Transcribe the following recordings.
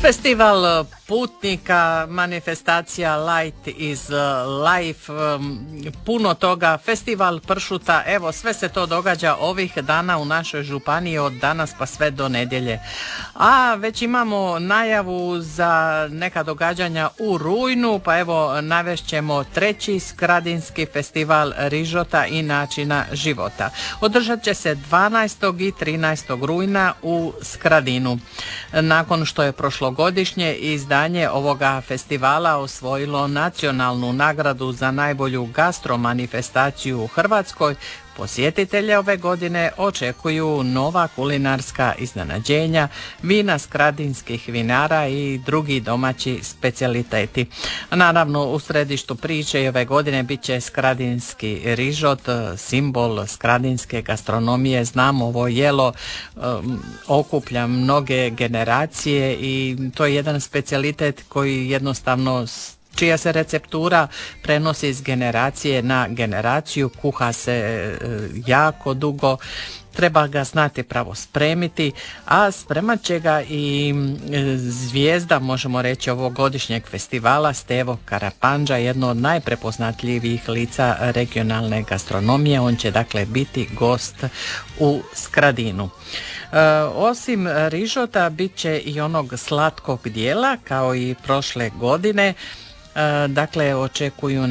Festival putnika, manifestacija Light is Life, puno toga, festival pršuta, evo sve se to događa ovih dana u našoj županiji od danas pa sve do nedjelje. A već imamo najavu za neka događanja u rujnu, pa evo navešćemo 3. Skradinski festival rižota i načina života. Održat će se 12. i 13. rujna u Skradinu. Nakon što je prošlogodišnje izdanje ovoga festivala osvojilo nacionalnu nagradu za najbolju gastromanifestaciju u Hrvatskoj, posjetitelje ove godine očekuju nova kulinarska iznenađenja, vina skradinskih vinara i drugi domaći specijaliteti. Naravno, u središtu priče i ove godine bit će skradinski rižot, simbol skradinske gastronomije. Znamo, ovo jelo okuplja mnoge generacije i to je jedan specijalitet koji jednostavno čija se receptura prenosi iz generacije na generaciju, kuha se jako dugo, treba ga znati pravo spremiti, a spremat će ga i zvijezda, možemo reći, ovogodišnjeg festivala, Stevo Karapandža, jedno od najprepoznatljivijih lica regionalne gastronomije. On će dakle biti gost u Skradinu. Osim rižota bit će i onog slatkog dijela kao i prošle godine. Dakle, očekuje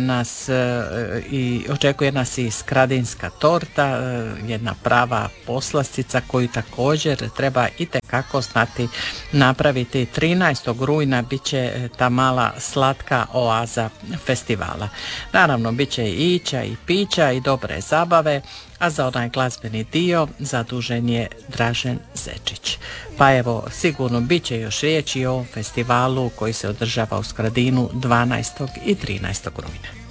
nas i skradinska torta, jedna prava poslastica koju također treba itekako znati napraviti. 13. rujna bit će ta mala slatka oaza festivala. Naravno, bit će i ića i pića i dobre zabave, a za onaj glazbeni dio zadužen je Dražen Zečić. Pa evo, sigurno bit će još riječi o ovom festivalu koji se održava u Skradinu 12. i 13. rujna.